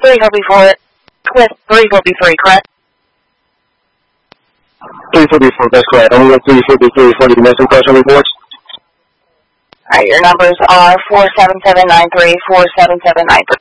34B4, with 34B3, correct? 34B4, that's correct. Only 34B3 for the domestic question reports. Alright, your numbers are 47793, 47793.